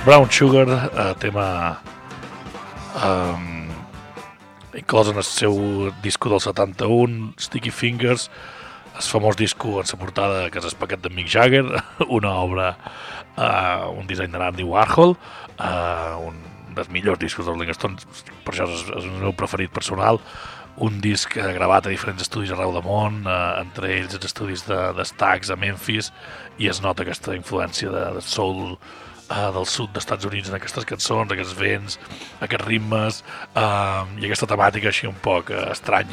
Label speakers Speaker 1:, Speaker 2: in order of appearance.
Speaker 1: Brown Sugar, tema inclòs en el seu disco del 71, Sticky Fingers, el famós disco en la portada que és el paquet de Mick Jagger, una obra, un disseny d'Andy Warhol, un dels millors discos dels Rolling Stones, per això és el meu preferit personal, un disc gravat a diferents estudis arreu del món, entre ells els estudis de Stax a Memphis, i es nota aquesta influència de soul del sud dels Estats Units en aquestes cançons, aquests vents, aquests ritmes i aquesta temàtica així un poc estranya